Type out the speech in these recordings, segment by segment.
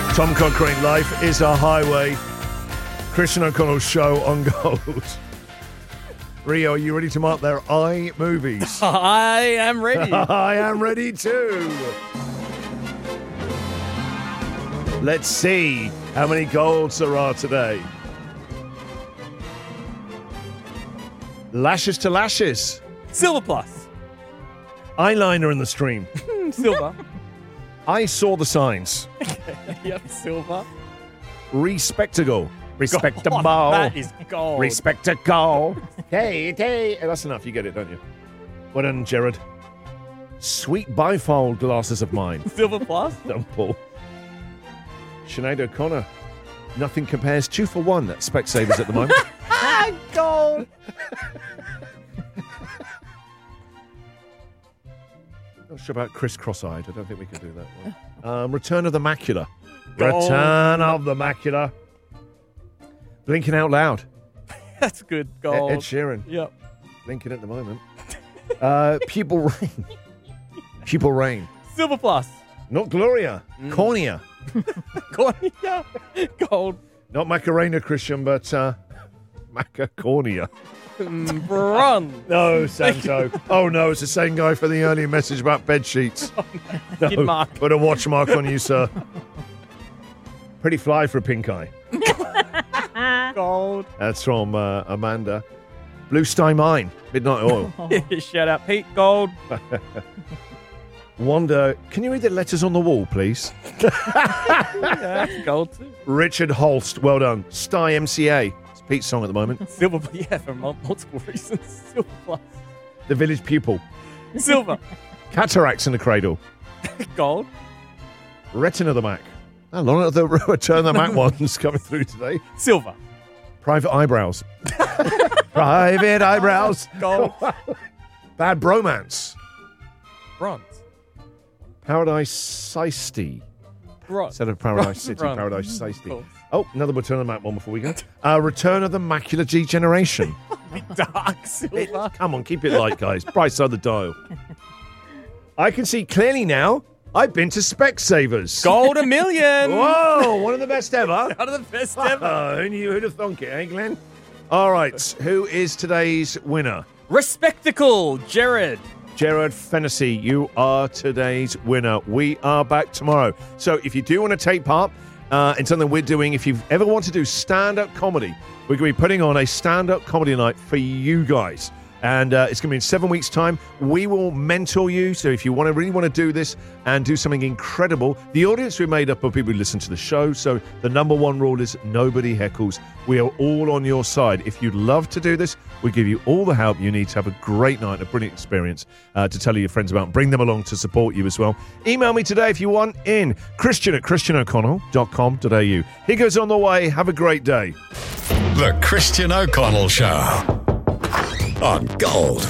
Tom Cochrane, Life is a Highway. Christian O'Connell's show on Gold. Rio, are you ready to mark their eye movies? I am ready. I am ready too. Let's see how many golds there are today. Lashes to Lashes. Silver plus. Eyeliner in the stream. Silver. I saw the signs. Yep, silver. Respectable. Respectable. Oh, that is gold. Respectable. Hey. That's enough. You get it, don't you? Well done, Jared. Sweet bifold glasses of mine. Silver plus. Don't pull. Sinead O'Connor. Nothing compares 2 for 1 at Specsavers at the moment. Gold. Not sure about Chris Cross-Eyed. I don't think we can do that one. Return of the Macula. Gold. Return of the Macula. Blinking out loud. That's good. Gold. Ed Sheeran. Yep. Blinking at the moment. Pupil Rain. Pupil Rain. Silver plus. Not Gloria. Cornea. Cornea. Gold. Not Macarena, Christian, but Macacornea. Bronze. No, Santo. Oh, no, it's the same guy for the earlier message about bed sheets. Good mark. Put a watch mark on you, sir. Pretty fly for a pink eye. Gold. That's from Amanda. Blue Sky Mine. Midnight Oil. Shout out, Pete. Gold. Wanda, can you read the letters on the wall, please? Yeah, that's gold too. Richard Holst. Well done. Sty MCA. It's Pete's song at the moment. Silver, yeah, for multiple reasons. Silver plus. The Village Pupil. Silver. Cataracts in the Cradle. Gold. Retina the Mac. How long are the Return the Mac ones coming through today? Silver. Private Eyebrows. Private Eyebrows. Gold. Bad Bromance. Bronze. Paradise Seisty. Bronze. Instead of Paradise City, Bronze. Paradise Seisty. Cool. Oh, another Return of the Mac one before we go. Return of the Macular Degeneration. Dark silver. Come on, keep it light, guys. Bright side of the dial. I can see clearly now. I've been to Specsavers. Gold a million. Whoa, one of the best ever. One of the best ever. Who'd have thunk it, eh, Glenn? All right, who is today's winner? Respectacle, Jared. Gerard Fennessy, you are today's winner. We are back tomorrow. So if you do want to take part in something we're doing, if you've ever want to do stand-up comedy, we're going to be putting on a stand-up comedy night for you guys. And it's going to be in 7 weeks' time. We will mentor you. So if you really want to do this and do something incredible, the audience we're made up of people who listen to the show. So the number one rule is nobody heckles. We are all on your side. If you'd love to do this, we give you all the help you need to have a great night, a brilliant experience to tell your friends about. Bring them along to support you as well. Email me today if you want in christian@christianoconnell.com.au. He goes on the way. Have a great day. The Christian O'Connell Show on Gold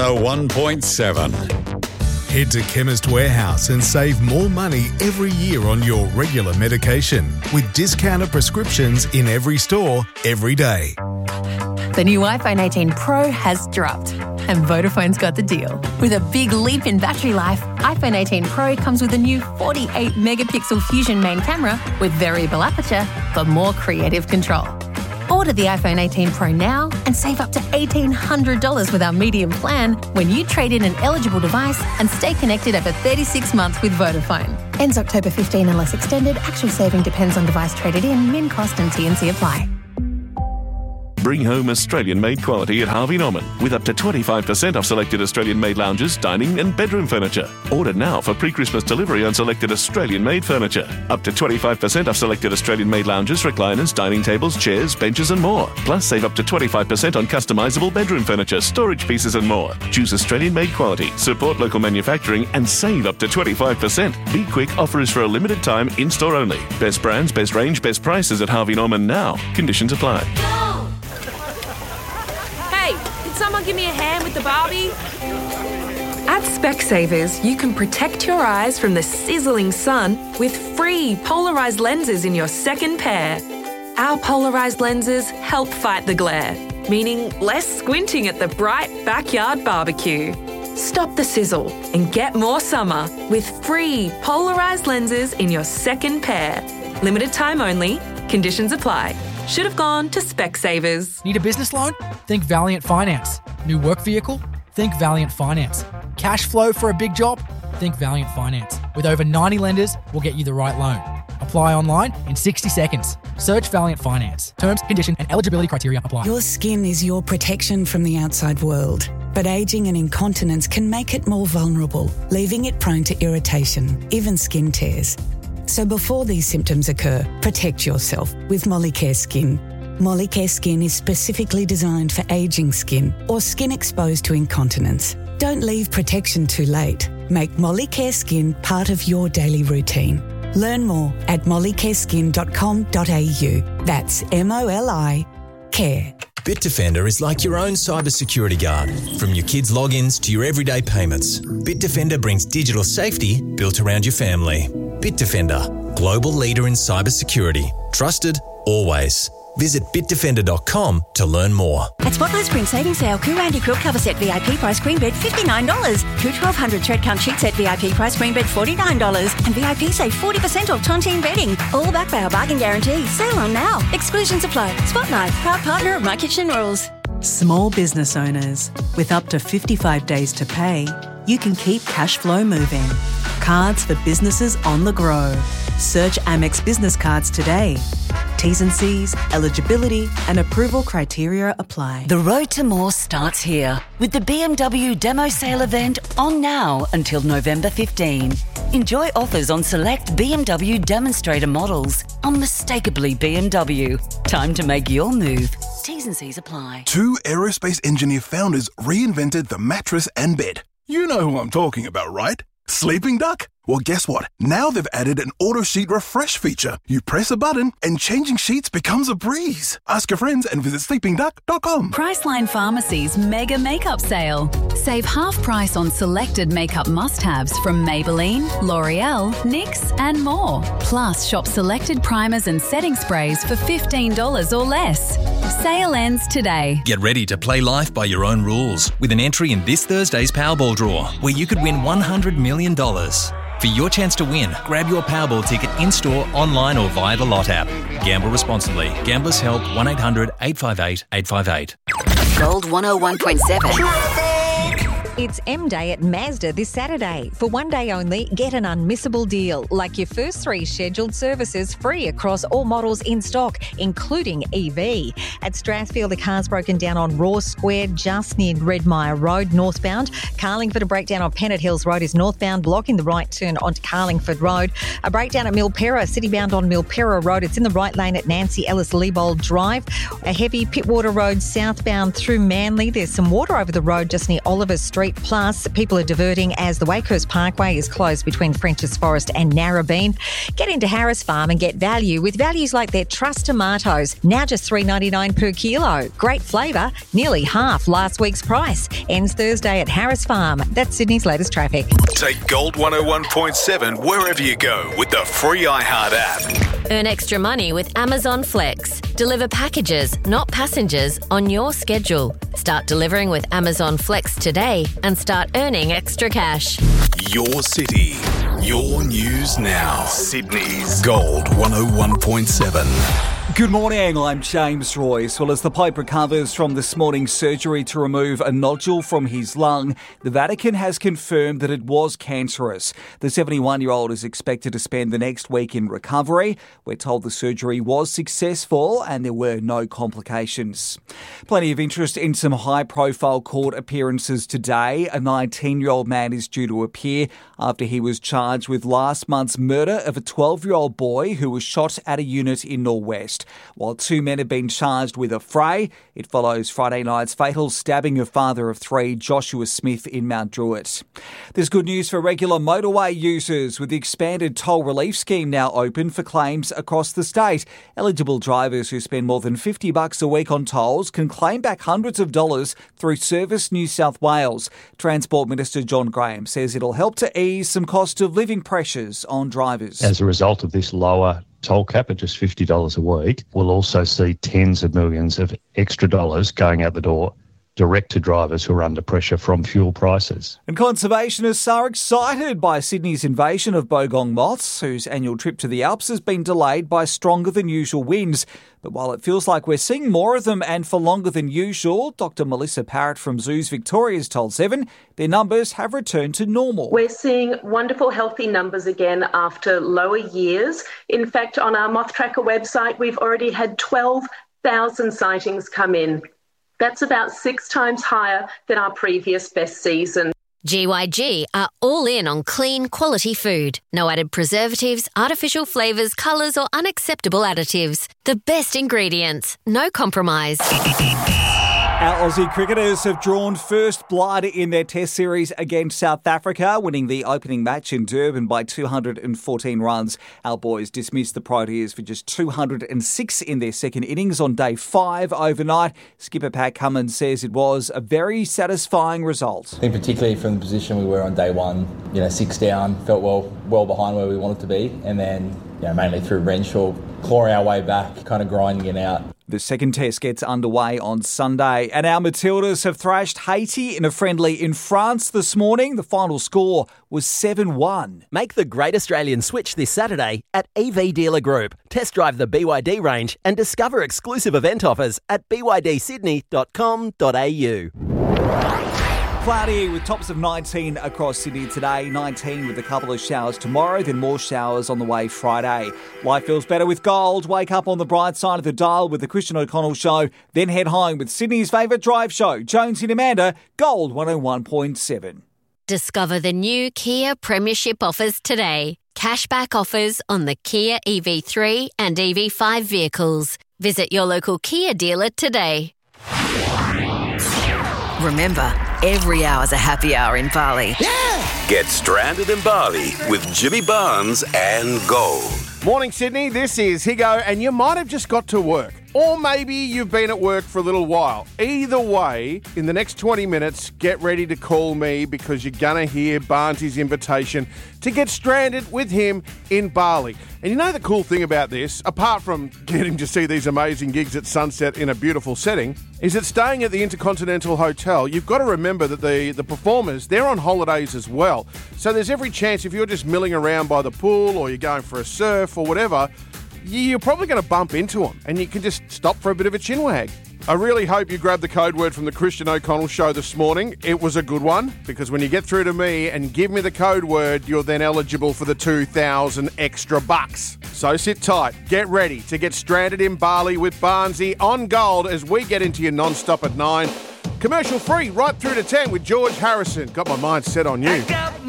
101.7. Head to Chemist Warehouse and save more money every year on your regular medication with discounted prescriptions in every store, every day. The new iPhone 18 Pro has dropped, and Vodafone's got the deal. With a big leap in battery life, iPhone 18 Pro comes with a new 48-megapixel Fusion main camera with variable aperture for more creative control. Order the iPhone 18 Pro now and save up to $1,800 with our medium plan when you trade in an eligible device and stay connected over 36 months with Vodafone. Ends October 15 unless extended. Actual saving depends on device traded in. Min cost and T&C apply. Bring home Australian-made quality at Harvey Norman with up to 25% off selected Australian-made lounges, dining and bedroom furniture. Order now for pre-Christmas delivery on selected Australian-made furniture. Up to 25% off selected Australian-made lounges, recliners, dining tables, chairs, benches and more. Plus save up to 25% on customisable bedroom furniture, storage pieces and more. Choose Australian-made quality, support local manufacturing and save up to 25%. Be quick, offer is for a limited time, in-store only. Best brands, best range, best prices at Harvey Norman now. Conditions apply. Hey, can someone give me a hand with the Barbie? At Specsavers, you can protect your eyes from the sizzling sun with free polarised lenses in your second pair. Our polarised lenses help fight the glare, meaning less squinting at the bright backyard barbecue. Stop the sizzle and get more summer with free polarised lenses in your second pair. Limited time only. Conditions apply. Should have gone to Specsavers. Need a business loan? Think Valiant Finance. New work vehicle? Think Valiant Finance. Cash flow for a big job? Think Valiant Finance. With over 90 lenders, we'll get you the right loan. Apply online in 60 seconds. Search Valiant Finance. Terms, conditions and eligibility criteria apply. Your skin is your protection from the outside world, but ageing and incontinence can make it more vulnerable, leaving it prone to irritation, even skin tears. So before these symptoms occur, protect yourself with Molicare Skin. Molicare Skin is specifically designed for ageing skin or skin exposed to incontinence. Don't leave protection too late. Make Molicare Skin part of your daily routine. Learn more at mollicareskin.com.au. That's MOLI Care. Bitdefender is like your own cybersecurity guard. From your kids' logins to your everyday payments, Bitdefender brings digital safety built around your family. Bitdefender, global leader in cybersecurity. Trusted, always. Visit bitdefender.com to learn more. At Spotlight Spring Savings Sale, Coo Andy Quilt Cover Set VIP price queen bed $59. Coo 1200 Tread Count Sheet Set VIP price queen bed $49. And VIP save 40% off Tontine bedding. All backed by our bargain guarantee. Sale on now. Exclusions apply. Spotlight, proud partner of My Kitchen Rules. Small business owners, with up to 55 days to pay, you can keep cash flow moving. Cards for businesses on the go. Search Amex Business Cards today. T's and C's, eligibility and approval criteria apply. The road to more starts here with the BMW Demo Sale event on now until November 15. Enjoy offers on select BMW demonstrator models. Unmistakably BMW. Time to make your move. T's and C's apply. Two aerospace engineer founders reinvented the mattress and bed. You know who I'm talking about, right? Sleeping Duck? Well, guess what? Now they've added an auto sheet refresh feature. You press a button and changing sheets becomes a breeze. Ask your friends and visit sleepingduck.com. Priceline Pharmacy's Mega Makeup Sale. Save half price on selected makeup must-haves from Maybelline, L'Oreal, NYX and more. Plus, shop selected primers and setting sprays for $15 or less. Sale ends today. Get ready to play life by your own rules with an entry in this Thursday's Powerball draw, where you could win $100 million. For your chance to win, grab your Powerball ticket in-store, online or via the Lot app. Gamble responsibly. Gamblers Help 1-800-858-858. Gold 101.7. It's M Day at Mazda this Saturday. For one day only, get an unmissable deal, like your first 3 scheduled services free across all models in stock, including EV. At Strathfield, the car's broken down on Raw Square, just near Redmire Road, northbound. Carlingford, a breakdown on Pennant Hills Road is northbound, blocking the right turn onto Carlingford Road. A breakdown at Milperra, citybound on Milperra Road. It's in the right lane at Nancy Ellis-Leibold Drive. A heavy Pittwater Road southbound through Manly. There's some water over the road just near Oliver Street. Plus, people are diverting as the Wakehurst Parkway is closed between Frenchs Forest and Narrabeen. Get into Harris Farm and get value with values like their Trust tomatoes, now just $3.99 per kilo. Great flavour, nearly half last week's price. Ends Thursday at Harris Farm. That's Sydney's latest traffic. Take Gold 101.7 wherever you go with the free iHeart app. Earn extra money with Amazon Flex. Deliver packages, not passengers, on your schedule. Start delivering with Amazon Flex today and start earning extra cash. Your city, your news now. Sydney's Gold 101.7. Good morning, I'm James Royce. Well, as the Pope recovers from this morning's surgery to remove a nodule from his lung, the Vatican has confirmed that it was cancerous. The 71-year-old is expected to spend the next week in recovery. We're told the surgery was successful and there were no complications. Plenty of interest in some high-profile court appearances today. A 19-year-old man is due to appear after he was charged with last month's murder of a 12-year-old boy who was shot at a unit in Norwest. While 2 men have been charged with a fray, it follows Friday night's fatal stabbing of father of 3, Joshua Smith, in Mount Druitt. There's good news for regular motorway users, with the expanded toll relief scheme now open for claims across the state. Eligible drivers who spend more than $50 a week on tolls can claim back hundreds of dollars through Service New South Wales. Transport Minister John Graham says it'll help to ease some cost of living pressures on drivers. As a result of this lower toll cap at just $50 a week, we'll also see tens of millions of extra dollars going out the door direct to drivers who are under pressure from fuel prices. And conservationists are excited by Sydney's invasion of bogong moths, whose annual trip to the Alps has been delayed by stronger than usual winds. But while it feels like we're seeing more of them and for longer than usual, Dr. Melissa Parrott from Zoos Victoria has told Seven their numbers have returned to normal. We're seeing wonderful, healthy numbers again after lower years. In fact, on our Moth Tracker website, we've already had 12,000 sightings come in. That's about 6 times higher than our previous best season. GYG are all in on clean, quality food. No added preservatives, artificial flavours, colours or unacceptable additives. The best ingredients. No compromise. Our Aussie cricketers have drawn first blood in their Test series against South Africa, winning the opening match in Durban by 214 runs. Our boys dismissed the Proteas for just 206 in their second innings on day 5 overnight. Skipper Pat Cummins says it was a very satisfying result. I think particularly from the position we were on day 1, 6 down, felt well behind where we wanted to be, and then mainly through Renshaw, clawing our way back, kind of grinding it out. The second test gets underway on Sunday, and our Matildas have thrashed Haiti in a friendly in France this morning. The final score was 7-1. Make the great Australian switch this Saturday at EV Dealer Group. Test drive the BYD range and discover exclusive event offers at bydsydney.com.au. Cloudy with tops of 19 across Sydney today, 19 with a couple of showers tomorrow, then more showers on the way Friday. Life feels better with gold. Wake up on the bright side of the dial with the Christian O'Connell Show, then head home with Sydney's favourite drive show, Jones and Amanda, Gold 101.7. Discover the new Kia Premiership offers today. Cashback offers on the Kia EV3 and EV5 vehicles. Visit your local Kia dealer today. Remember, every hour's a happy hour in Bali. Yeah! Get stranded in Bali with Jimmy Barnes and Gold. Morning, Sydney. This is Higo, and you might have just got to work. Or maybe you've been at work for a little while. Either way, in the next 20 minutes, get ready to call me because you're going to hear Barnsley's invitation to get stranded with him in Bali. And you know the cool thing about this, apart from getting to see these amazing gigs at sunset in a beautiful setting, is that staying at the Intercontinental Hotel, you've got to remember that the performers, they're on holidays as well. So there's every chance if you're just milling around by the pool or you're going for a surf or whatever, you're probably going to bump into them and you can just stop for a bit of a chinwag. I really hope you grabbed the code word from the Christian O'Connell Show this morning. It was a good one, because when you get through to me and give me the code word, you're then eligible for the 2,000 extra bucks. So sit tight, get ready to get stranded in Bali with Barnsey on Gold as we get into your non-stop at 9. Commercial free right through to 10 with George Harrison. Got my mind set on you.